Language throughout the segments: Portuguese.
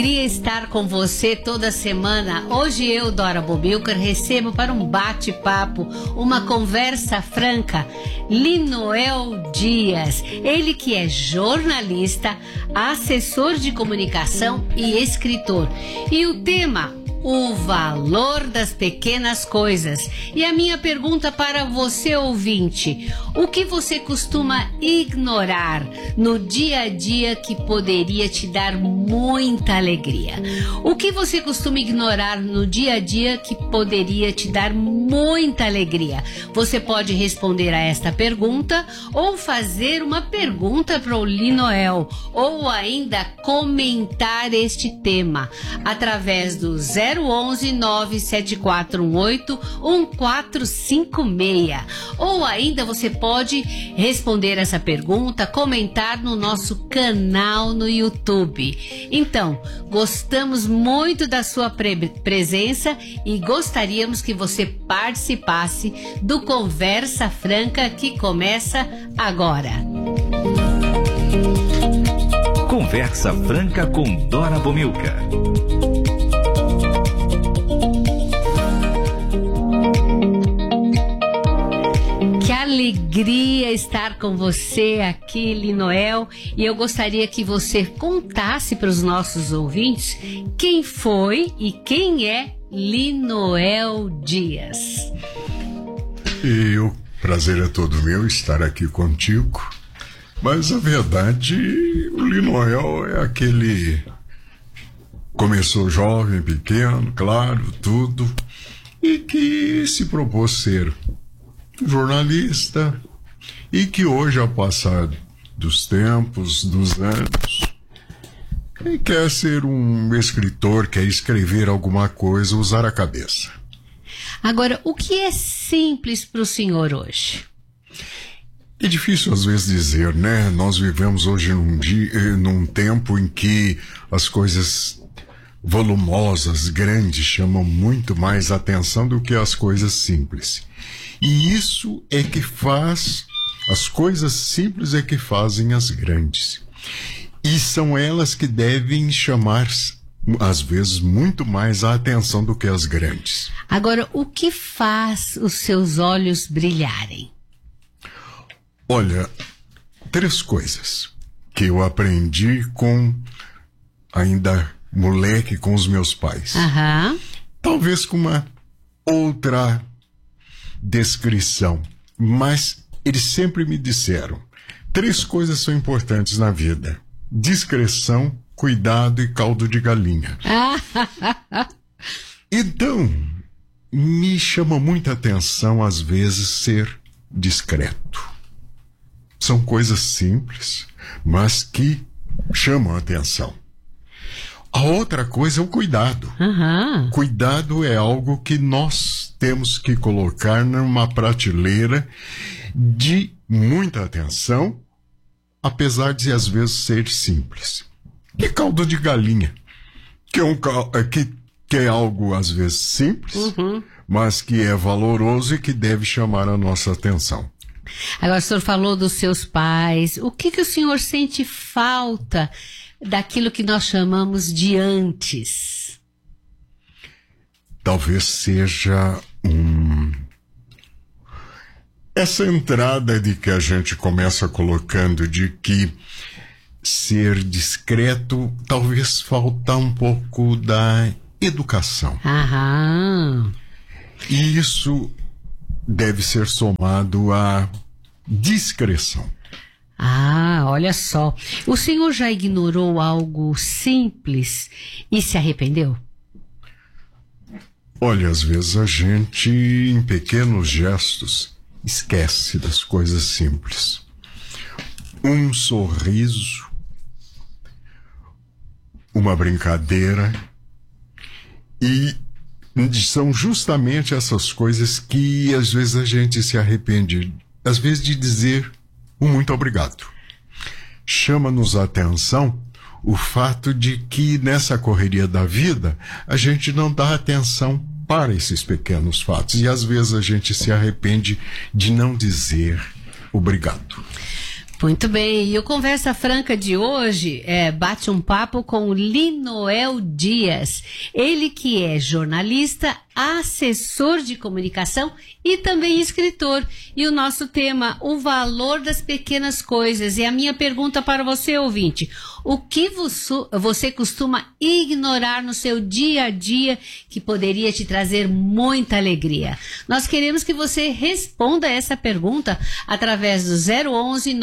Queria estar com você toda semana. Hoje eu, Dora Bombilcar, recebo para um bate-papo, uma conversa franca, Linoel Dias. Ele que é jornalista, assessor de comunicação e escritor. E o tema: o valor das pequenas coisas. E a minha pergunta para você, ouvinte: o que você costuma ignorar no dia a dia que poderia te dar muita alegria? O que você costuma ignorar no dia a dia que poderia te dar muita alegria? Você pode responder a esta pergunta ou fazer uma pergunta para o Linoel, ou ainda comentar este tema através do 011 97418 1456. Ou ainda você pode responder essa pergunta, comentar no nosso canal no YouTube. Então, gostamos muito da sua presença e gostaríamos que você participasse do Conversa Franca, que começa agora. Conversa Franca com Dora Bombilcar. Que alegria estar com você aqui, Linoel, e eu gostaria que você contasse para os nossos ouvintes quem foi e quem é Linoel Dias. E o prazer é todo meu estar aqui contigo, mas a verdade, o Linoel é aquele... Começou jovem, pequeno, claro, tudo, e que se propôs ser jornalista, e que hoje, ao passar dos tempos, dos anos, quer ser um escritor, quer escrever alguma coisa, usar a cabeça. Agora, o que é simples para o senhor hoje? É difícil às vezes dizer, né? Nós vivemos hoje num tempo em que as coisas volumosas, grandes, chamam muito mais atenção do que as coisas simples. E isso é que faz, as coisas simples é que fazem as grandes. E são elas que devem chamar, às vezes, muito mais a atenção do que as grandes. Agora, o que faz os seus olhos brilharem? Olha, 3 coisas que eu aprendi com ainda moleque, com os meus pais. Aham. Talvez com uma outra descrição, mas eles sempre me disseram: 3 coisas são importantes na vida: discrição, cuidado e caldo de galinha. Então, me chama muita atenção às vezes ser discreto. São coisas simples, mas que chamam a atenção. A outra coisa é o cuidado. Uhum. Cuidado é algo que nós temos que colocar numa prateleira de muita atenção, apesar de às vezes ser simples. E caldo de galinha, que é algo às vezes simples, mas que é valoroso e que deve chamar a nossa atenção. Agora, o senhor falou dos seus pais. O que o senhor sente falta daquilo que nós chamamos de antes? Talvez seja essa entrada de que a gente começa colocando de que ser discreto, talvez falta um pouco da educação. Aham. E isso deve ser somado à discrição. Ah, olha só. O senhor já ignorou algo simples e se arrependeu? Olha, às vezes a gente, em pequenos gestos, esquece das coisas simples. Um sorriso, uma brincadeira, e são justamente essas coisas que às vezes a gente se arrepende, às vezes, de dizer um muito obrigado. Chama-nos a atenção o fato de que nessa correria da vida a gente não dá atenção para esses pequenos fatos, e às vezes a gente se arrepende de não dizer obrigado. Muito bem, e o Conversa Franca de hoje bate um papo com o Linoel Dias. Ele que é jornalista, assessor de comunicação e também escritor. E o nosso tema, o valor das pequenas coisas. E a minha pergunta para você, ouvinte, o que você costuma ignorar no seu dia a dia que poderia te trazer muita alegria? Nós queremos que você responda essa pergunta através do 011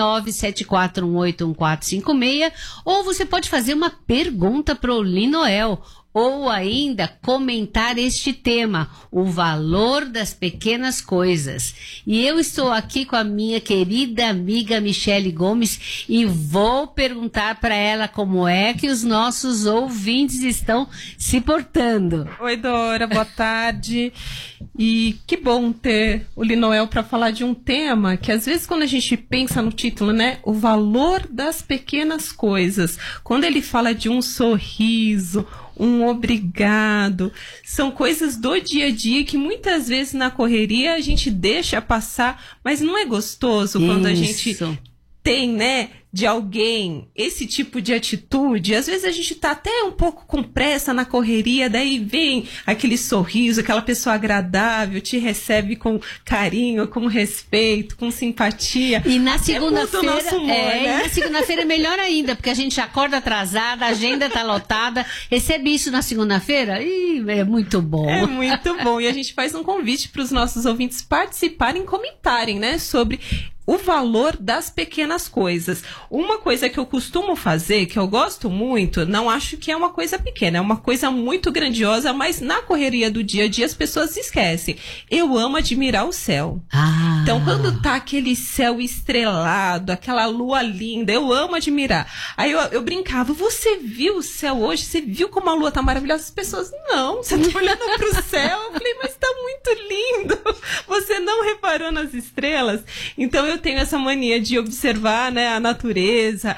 97418 1456, ou você pode fazer uma pergunta para o Linoel, ou ainda comentar este tema, o valor das pequenas coisas. E eu estou aqui com a minha querida amiga Michele Gomes e vou perguntar para ela como é que os nossos ouvintes estão se portando. Oi, Dora, boa tarde. E que bom ter o Linoel para falar de um tema que às vezes quando a gente pensa no título, né, o valor das pequenas coisas, quando ele fala de um sorriso, um obrigado, são coisas do dia a dia que muitas vezes na correria a gente deixa passar, mas não é gostoso quando a gente tem, né, de alguém esse tipo de atitude. Às vezes a gente tá até um pouco com pressa na correria, daí vem aquele sorriso, aquela pessoa agradável, te recebe com carinho, com respeito, com simpatia. E na segunda-feira, né? na segunda-feira é melhor ainda, porque a gente acorda atrasada, a agenda tá lotada, recebe isso na segunda-feira, é muito bom. É muito bom. E a gente faz um convite para os nossos ouvintes participarem, comentarem, né, sobre o valor das pequenas coisas. Uma coisa que eu costumo fazer, que eu gosto muito, não acho que é uma coisa pequena, é uma coisa muito grandiosa, mas na correria do dia a dia as pessoas esquecem. Eu amo admirar o céu. Então, quando tá aquele céu estrelado, aquela lua linda, eu amo admirar. Aí eu brincava, você viu o céu hoje? Você viu como a lua tá maravilhosa? As pessoas, não, você tá olhando pro céu. Eu falei, mas tá muito lindo. Você não reparou nas estrelas? Então, eu tenho essa mania de observar, né, a natureza,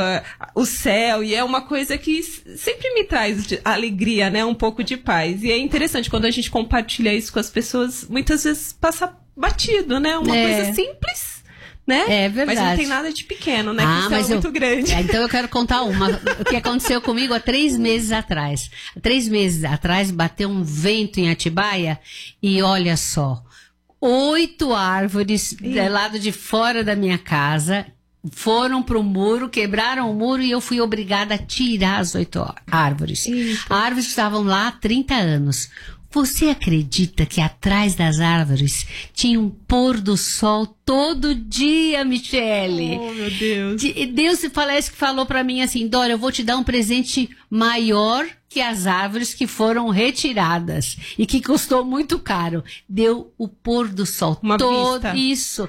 o céu, e é uma coisa que sempre me traz alegria, né, um pouco de paz. E é interessante quando a gente compartilha isso com as pessoas, muitas vezes passa batido, né, uma coisa simples, né? É verdade. Mas não tem nada de pequeno, né? Que o céu é muito grande. Então eu quero contar o que aconteceu comigo há 3 meses atrás. 3 meses atrás bateu um vento em Atibaia e olha só, 8 árvores do lado de fora da minha casa foram pro muro, quebraram o muro e eu fui obrigada a tirar as 8 árvores. Árvores que estavam lá há 30 anos. Você acredita que atrás das árvores tinha um pôr do sol todo dia, Michele? Oh, meu Deus. Deus parece que falou pra mim assim, Dora, eu vou te dar um presente maior que as árvores que foram retiradas e que custou muito caro. Deu o pôr do sol. Uma vista. Isso.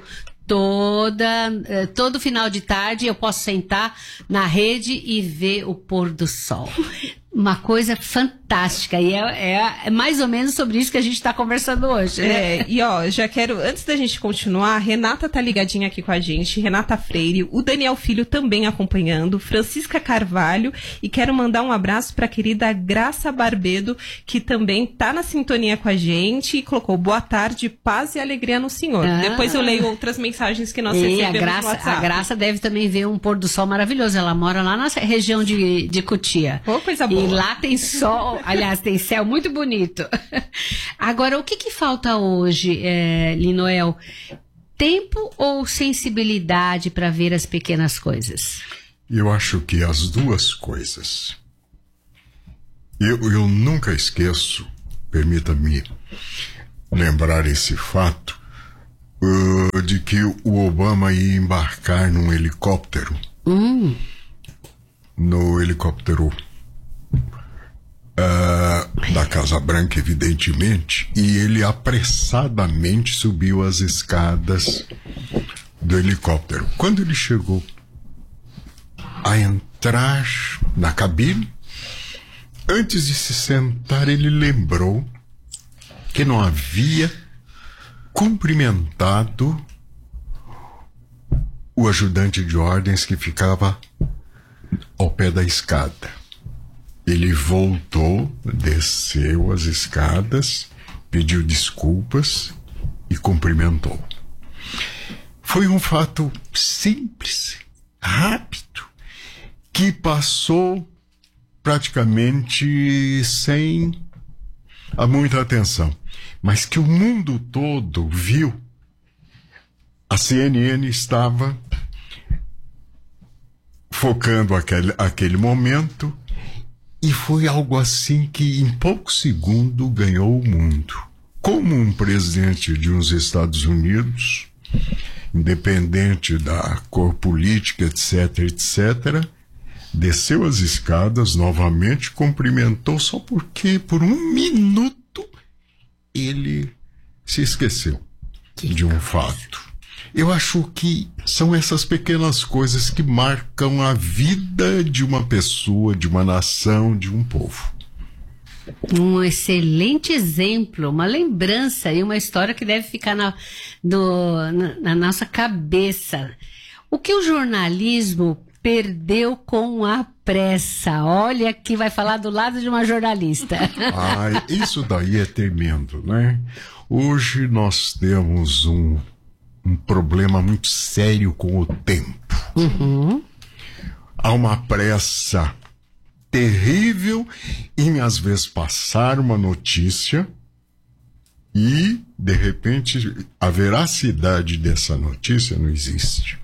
Todo final de tarde eu posso sentar na rede e ver o pôr do sol. Uma coisa fantástica. E é mais ou menos sobre isso que a gente está conversando hoje, né? E ó, já quero, antes da gente continuar, a Renata tá ligadinha aqui com a gente, Renata Freire, o Daniel Filho também acompanhando, Francisca Carvalho, e quero mandar um abraço para a querida Graça Barbedo, que também tá na sintonia com a gente e colocou boa tarde, paz e alegria no Senhor. Depois eu leio outras mensagens que nós recebemos no WhatsApp. A Graça deve também ver um pôr do sol maravilhoso. Ela mora lá na região de Cotia. Pô, coisa boa. E lá tem sol, aliás, tem céu muito bonito. Agora, o que falta hoje, Linoel? Tempo ou sensibilidade para ver as pequenas coisas? Eu acho que as duas coisas. Eu nunca esqueço, permita-me lembrar esse fato, de que o Obama ia embarcar num helicóptero. No helicóptero da Casa Branca, evidentemente, e ele apressadamente subiu as escadas do helicóptero. Quando ele chegou a entrar na cabine, antes de se sentar, ele lembrou que não havia cumprimentado o ajudante de ordens que ficava ao pé da escada. Ele voltou, desceu as escadas, pediu desculpas e cumprimentou. Foi um fato simples rápido que passou praticamente sem muita atenção, mas que o mundo todo viu. A CNN estava focando aquele momento e foi algo assim que em poucos segundos ganhou o mundo. Como um presidente de uns Estados Unidos, independente da cor política, etc., etc., desceu as escadas novamente, cumprimentou só porque por um minuto ele se esqueceu de um fato. Eu acho que são essas pequenas coisas que marcam a vida de uma pessoa, de uma nação, de um povo. Um excelente exemplo, uma lembrança e uma história que deve ficar na nossa cabeça. O que o jornalismo perdeu com a pressa? Olha que vai falar do lado de uma jornalista. Isso daí é tremendo, né? Hoje nós temos um problema muito sério com o tempo. Uhum. Há uma pressa terrível em, às vezes, passar uma notícia e, de repente, a veracidade dessa notícia não existe.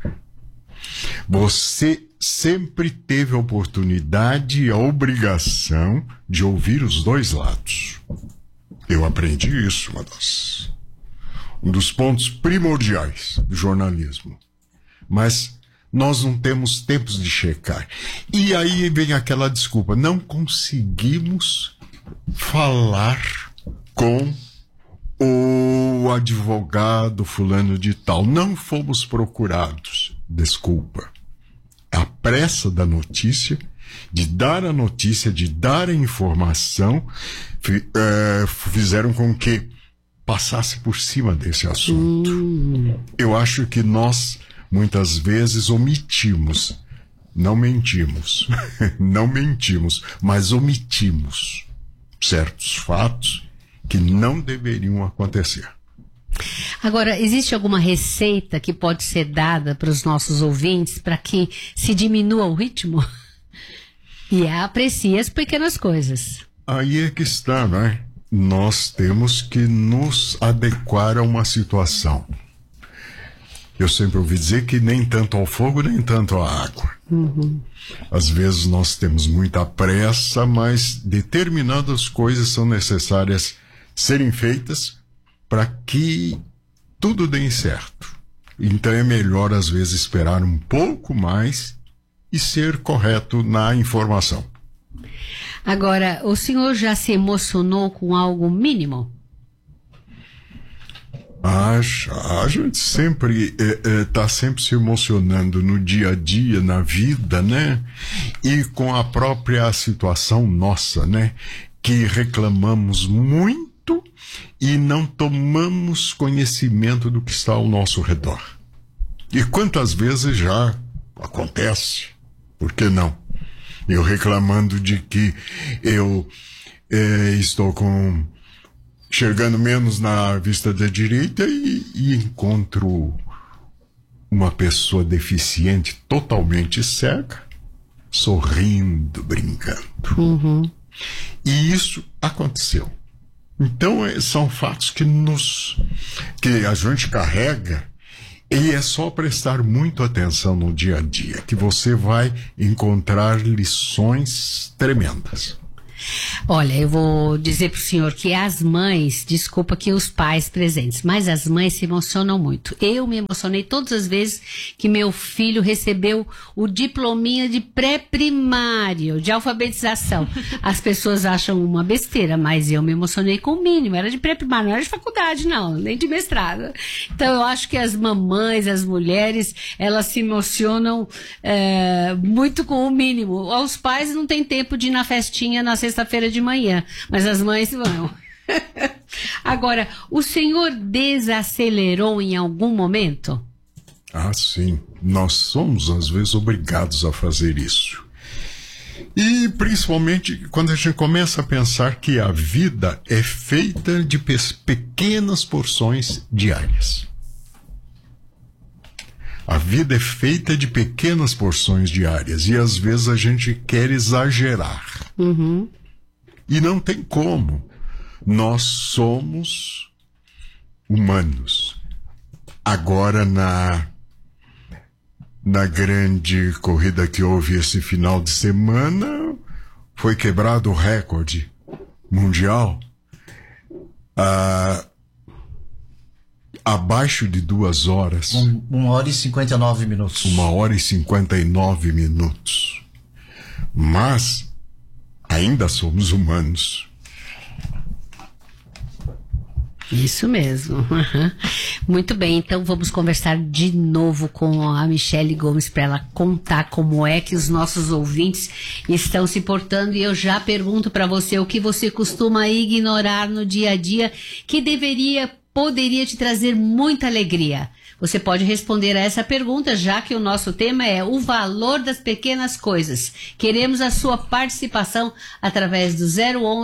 Você sempre teve a oportunidade e a obrigação de ouvir os dois lados. Eu aprendi isso, um dos pontos primordiais do jornalismo. Mas nós não temos tempos de checar. E aí vem aquela desculpa, não conseguimos falar com o advogado fulano de tal, não fomos procurados. Desculpa. A pressa da notícia, de dar a notícia, de dar a informação, fizeram com que passasse por cima desse assunto. Eu acho que nós, muitas vezes, omitimos, não mentimos, não mentimos, mas omitimos certos fatos que não deveriam acontecer. Agora, existe alguma receita que pode ser dada para os nossos ouvintes para que se diminua o ritmo? E aprecie as pequenas coisas. Aí é que está, né? Nós temos que nos adequar a uma situação. Eu sempre ouvi dizer que nem tanto ao fogo, nem tanto à água. Uhum. Às vezes nós temos muita pressa, mas determinadas coisas são necessárias serem feitas para que tudo dê certo. Então é melhor, às vezes, esperar um pouco mais e ser correto na informação. Agora, o senhor já se emocionou com algo mínimo? A gente sempre está sempre se emocionando no dia a dia, na vida, né? E com a própria situação nossa, né? Que reclamamos muito e não tomamos conhecimento do que está ao nosso redor. E quantas vezes já acontece? Por que não? Eu reclamando de que eu estou enxergando menos na vista da direita e encontro uma pessoa deficiente totalmente cega, sorrindo, brincando. Uhum. E isso aconteceu. Então são fatos que a gente carrega e é só prestar muita atenção no dia a dia que você vai encontrar lições tremendas. Olha, eu vou dizer pro senhor que as mães, desculpa que os pais presentes, mas as mães se emocionam muito. Eu me emocionei todas as vezes que meu filho recebeu o diplominha de pré-primário, de alfabetização. As pessoas acham uma besteira, mas eu me emocionei com o mínimo, era de pré-primário, não era de faculdade não, nem de mestrado. Então eu acho que as mamães, as mulheres, elas se emocionam muito com o mínimo. Os pais não têm tempo de ir na festinha na sexta-feira de manhã, mas as mães vão. Agora, o senhor desacelerou em algum momento? Sim. Nós somos, às vezes, obrigados a fazer isso. E, principalmente, quando a gente começa a pensar que a vida é feita de pequenas porções diárias. A vida é feita de pequenas porções diárias e às vezes a gente quer exagerar. E não tem como. Nós somos humanos. Agora, na grande corrida que houve esse final de semana, foi quebrado o recorde mundial. Abaixo de 2 horas. 1 hora e 59 minutos. 1 hora e 59 minutos. Mas ainda somos humanos. Isso mesmo. Muito bem, então vamos conversar de novo com a Michele Gomes para ela contar como é que os nossos ouvintes estão se portando. E eu já pergunto para você o que você costuma ignorar no dia a dia que poderia te trazer muita alegria. Você pode responder a essa pergunta, já que o nosso tema é o valor das pequenas coisas. Queremos a sua participação através do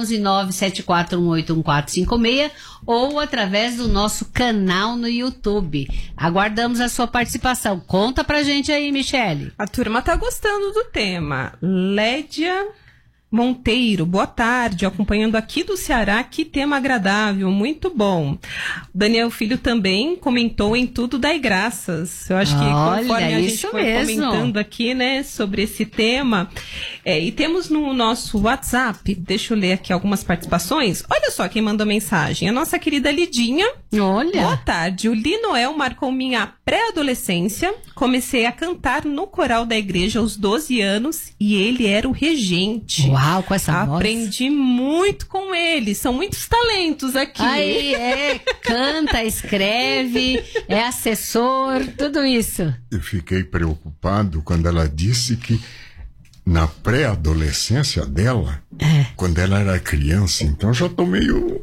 011-974181456 ou através do nosso canal no YouTube. Aguardamos a sua participação. Conta pra gente aí, Michele. A turma tá gostando do tema. Lédia Monteiro, boa tarde, acompanhando aqui do Ceará, que tema agradável, muito bom. Daniel Filho também comentou em tudo dai graças. Eu acho que conforme a gente foi comentando aqui, né, sobre esse tema, e temos no nosso WhatsApp, deixa eu ler aqui algumas participações. Olha só quem mandou mensagem, a nossa querida Lidinha. Olha. Boa tarde, o Linoel marcou minha pré-adolescência, comecei a cantar no coral da igreja aos 12 anos e ele era o regente. Uau, com essa voz. Aprendi muito com ele, são muitos talentos aqui. Aí, canta, escreve, é assessor, tudo isso. Eu fiquei preocupado quando ela disse que na pré-adolescência dela, quando ela era criança, então já tô meio...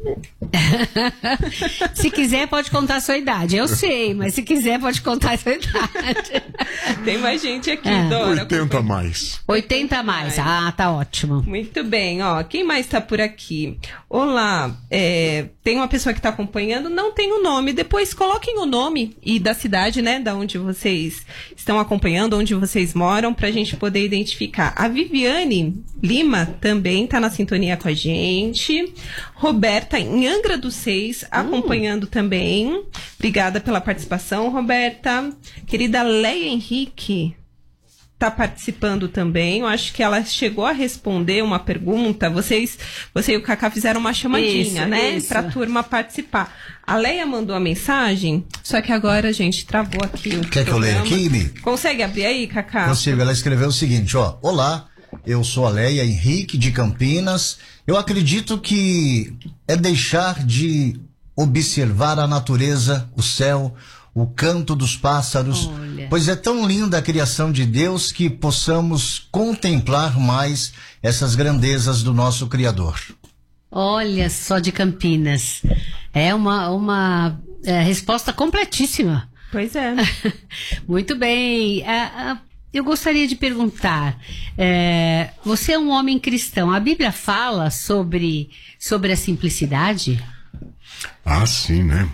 Se quiser pode contar a sua idade, eu sei, mas se quiser pode contar a sua idade. Tem mais gente aqui, Dora. 80 a mais. 80 a mais, tá ótimo. Muito bem, quem mais tá por aqui? Olá, tem uma pessoa que tá acompanhando, não tem o nome, depois coloquem o nome e da cidade, né, da onde vocês estão acompanhando, onde vocês moram, pra gente poder identificar. A Viviane Lima também está na sintonia com a gente. Roberta, em Angra dos Seis, acompanhando também. Obrigada pela participação, Roberta. Querida Leia Henrique está participando também. Eu acho que ela chegou a responder uma pergunta. Você e o Cacá fizeram uma chamadinha, né? Para a turma participar. A Leia mandou a mensagem, só que agora a gente travou aqui o Quer programa. Que eu leia aqui, Mi? Consegue abrir aí, Cacá? Consigo. Ela escreveu o seguinte, olá, eu sou a Leia Henrique de Campinas. Eu acredito que é deixar de observar a natureza, o céu, o canto dos pássaros, pois é tão linda a criação de Deus que possamos contemplar mais essas grandezas do nosso Criador. Olha só, de Campinas. É uma resposta completíssima. Pois é. Muito bem. Eu gostaria de perguntar, você é um homem cristão, a Bíblia fala sobre a simplicidade? Sim, né?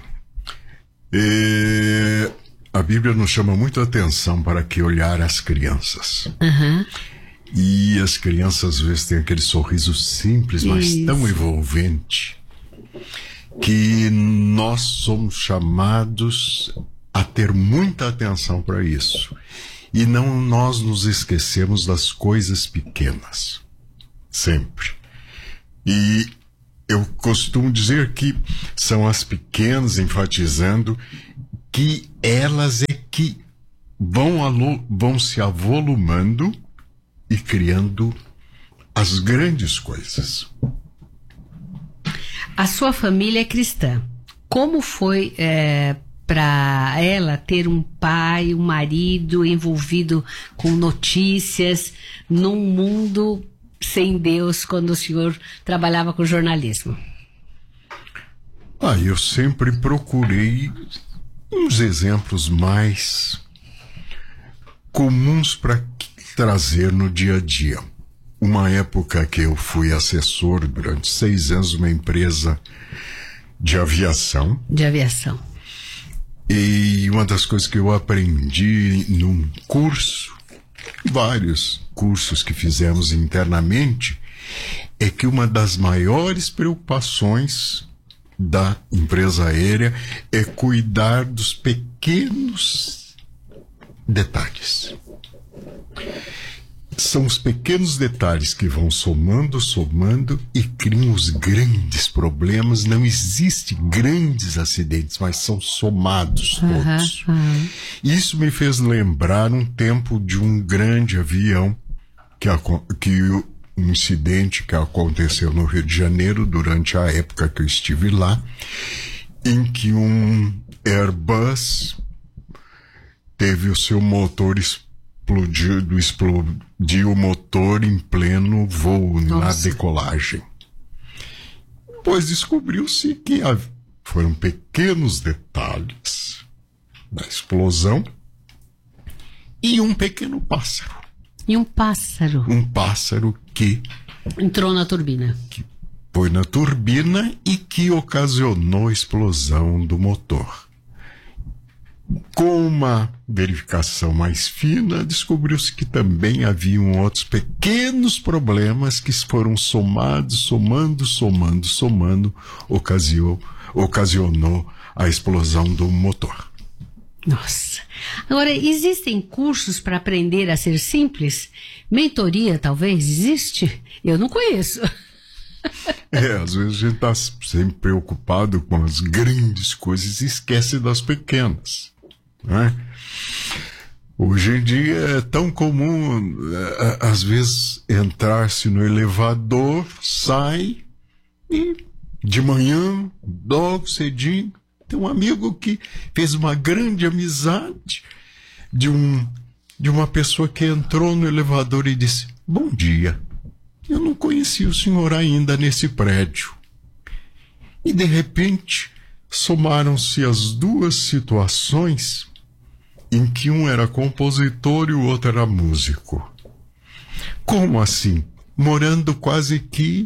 A Bíblia nos chama muito a atenção para que olhar as crianças. E as crianças às vezes têm aquele sorriso simples, mas tão envolvente, que nós somos chamados a ter muita atenção para isso. E nós nos esquecemos das coisas pequenas. Sempre. E eu costumo dizer que são as pequenas, enfatizando que elas é que vão se avolumando e criando as grandes coisas. A sua família é cristã. Como foi para ela ter um pai, um marido envolvido com notícias num mundo sem Deus, quando o senhor trabalhava com jornalismo? Eu sempre procurei uns exemplos mais comuns para trazer no dia a dia. Uma época que eu fui assessor durante 6 anos de uma empresa de aviação. E uma das coisas que eu aprendi num curso, vários cursos que fizemos internamente, é que uma das maiores preocupações da empresa aérea é cuidar dos pequenos detalhes. São os pequenos detalhes que vão somando e criam os grandes problemas. Não existem grandes acidentes, mas são somados todos. Isso me fez lembrar um tempo de um grande avião, um incidente que aconteceu no Rio de Janeiro durante a época que eu estive lá, em que um Airbus teve o seu motor explodiu o motor em pleno voo. Nossa. Na decolagem. Pois descobriu-se que foram pequenos detalhes da explosão e um pequeno pássaro. E um pássaro? Um pássaro que entrou na turbina. Que foi na turbina e que ocasionou a explosão do motor. Com uma verificação mais fina, descobriu-se que também haviam outros pequenos problemas que foram somando, ocasionou a explosão do motor. Nossa. Agora, existem cursos para aprender a ser simples? Mentoria, talvez? Existe? Eu não conheço. Às vezes a gente está sempre preocupado com as grandes coisas e esquece das pequenas. Né? Hoje em dia é tão comum, às vezes, entrar-se no elevador, sai e de manhã, logo cedinho, tem um amigo que fez uma grande amizade de uma pessoa que entrou no elevador e disse: "Bom dia, eu não conhecia o senhor ainda nesse prédio." E de repente somaram-se as duas situações em que um era compositor e o outro era músico. Como assim? Morando quase que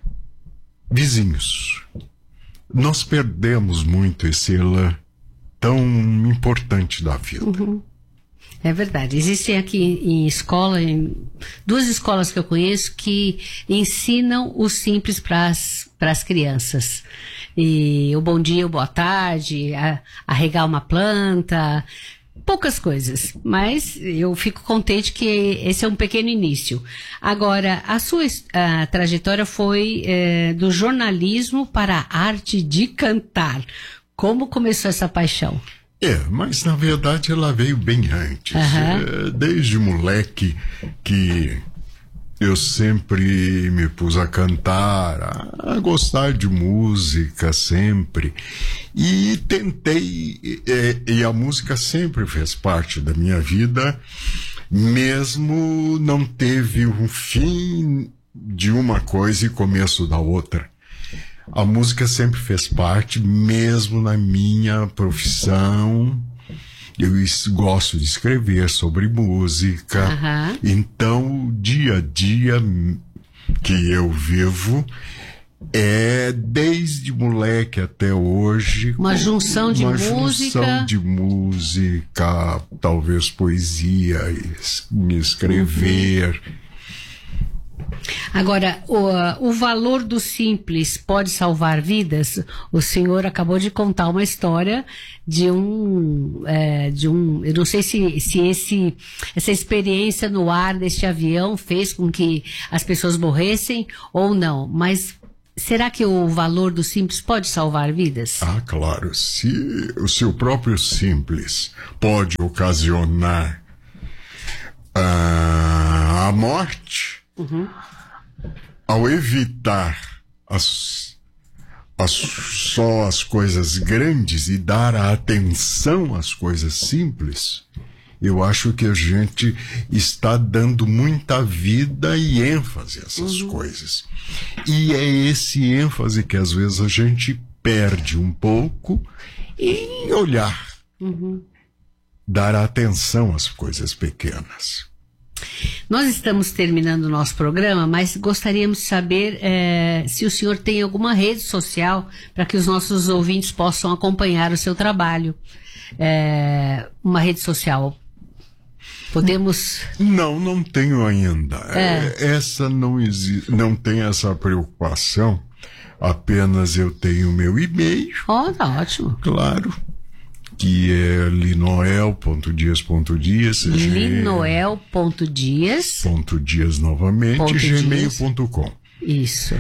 vizinhos. Nós perdemos muito esse elan tão importante da vida. É verdade. Existem aqui em escola, duas escolas que eu conheço que ensinam o simples para as crianças. E o bom dia, o boa tarde, a regar uma planta, poucas coisas. Mas eu fico contente que esse é um pequeno início. Agora, a sua trajetória foi do jornalismo para a arte de cantar. Como começou essa paixão? Mas na verdade ela veio bem antes. Desde moleque que eu sempre me pus a cantar, a gostar de música sempre. E tentei, e a música sempre fez parte da minha vida, mesmo não teve um fim de uma coisa e começo da outra. A música sempre fez parte, mesmo na minha profissão. Eu gosto de escrever sobre música. Então, o dia a dia que eu vivo é, desde moleque até hoje, uma junção de música, talvez poesia, escrever. Agora, o valor do simples pode salvar vidas? O senhor acabou de contar uma história de um eu não sei se essa experiência no ar deste avião fez com que as pessoas morressem ou não, mas será que o valor do simples pode salvar vidas? Claro. Se o próprio simples pode ocasionar a morte, ao evitar só as coisas grandes e dar a atenção às coisas simples, eu acho que a gente está dando muita vida e ênfase a essas coisas. E é esse ênfase que às vezes a gente perde um pouco em olhar, dar atenção às coisas pequenas. Nós estamos terminando o nosso programa, mas gostaríamos de saber se o senhor tem alguma rede social para que os nossos ouvintes possam acompanhar o seu trabalho. Uma rede social. Podemos... Não tenho ainda. Essa não existe, não tem essa preocupação. Apenas eu tenho meu e-mail. Tá ótimo. Claro. Que é linoel.dias.dias. Linoel.dias. .dias novamente. gmail.com. Isso.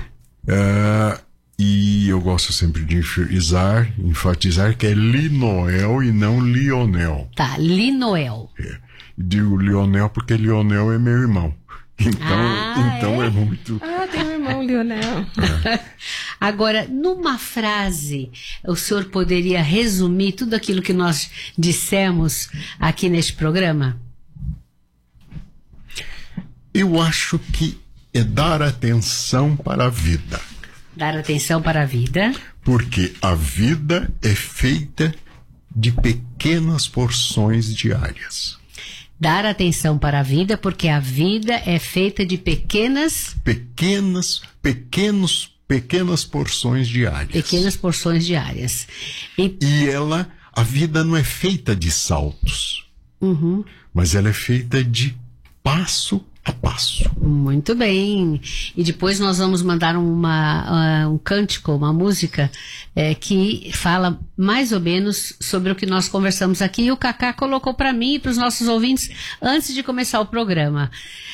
E eu gosto sempre de enfatizar que é Linoel e não Lionel. Tá, Linoel. Digo Lionel porque Lionel é meu irmão. Então é muito... tem um irmão, Lionel. Agora, numa frase, o senhor poderia resumir tudo aquilo que nós dissemos aqui neste programa? Eu acho que é dar atenção para a vida. Dar atenção para a vida. Porque a vida é feita de pequenas porções diárias. Dar atenção para a vida, porque a vida é feita de pequenas porções diárias. Pequenas porções diárias. E a vida não é feita de saltos, mas ela é feita de passo a passo. Muito bem. E depois nós vamos mandar um cântico, uma música que fala mais ou menos sobre o que nós conversamos aqui. E o Cacá colocou para mim e para os nossos ouvintes antes de começar o programa.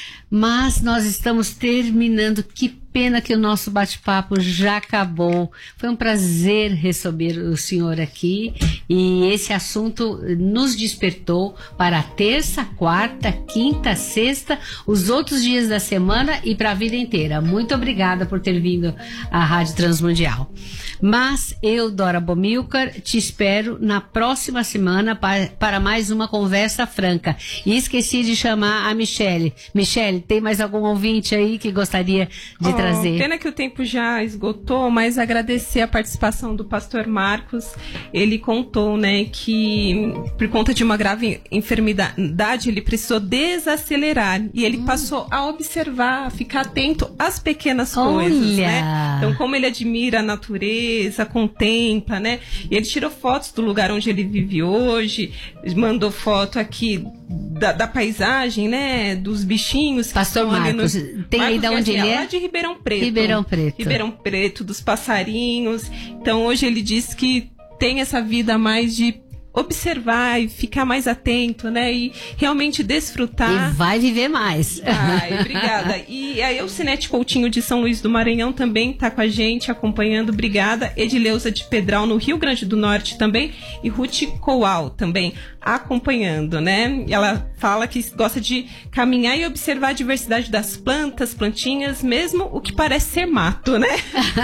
Mas nós estamos terminando. Que pena que o nosso bate-papo já acabou. Foi um prazer receber o senhor aqui. E esse assunto nos despertou para terça, quarta, quinta, sexta, os outros dias da semana e para a vida inteira. Muito obrigada por ter vindo à Rádio Transmundial. Mas eu, Dora Bomilcar, te espero na próxima semana para mais uma conversa franca. E esqueci de chamar a Michele. Michele, tem mais algum ouvinte aí que gostaria de trazer? Pena que o tempo já esgotou, mas agradecer a participação do pastor Marcos. Ele contou, né, que por conta de uma grave enfermidade ele precisou desacelerar e ele passou a observar, a ficar atento às pequenas coisas, né? Então, como ele admira a natureza, contempla, né? E ele tirou fotos do lugar onde ele vive hoje, mandou foto aqui da paisagem, né? Dos bichinhos. Pastor Marcos, tem aí de onde ele é? Lá de Ribeirão Preto. Ribeirão Preto, dos passarinhos. Então hoje ele diz que tem essa vida mais de observar e ficar mais atento, né? E realmente desfrutar. E vai viver mais. Ai, obrigada. E a Elcinete Coutinho de São Luís do Maranhão também está com a gente, acompanhando. Obrigada. Edileuza de Pedral, no Rio Grande do Norte também. E Ruth Coal também acompanhando, né? E ela fala que gosta de caminhar e observar a diversidade das plantas, plantinhas, mesmo o que parece ser mato, né?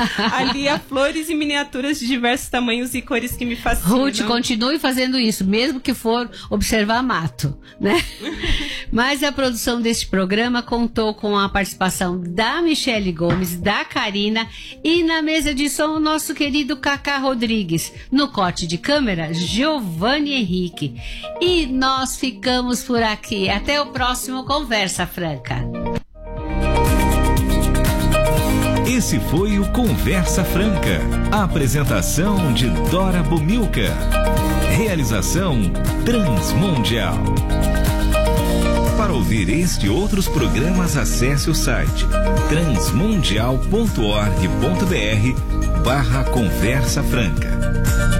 Ali há flores e miniaturas de diversos tamanhos e cores que me fascinam. Ruth, continue fazendo isso, mesmo que for observar mato, né? Mas a produção deste programa contou com a participação da Michele Gomes, da Karina e na mesa de som o nosso querido Cacá Rodrigues. No corte de câmera, Giovanni Henrique. E nós ficamos por aqui. Até o próximo Conversa Franca. Esse foi o Conversa Franca. A apresentação de Dora Bomilcar. Realização Transmundial. Para ouvir este e outros programas, acesse o site transmundial.org.br/Conversa Franca.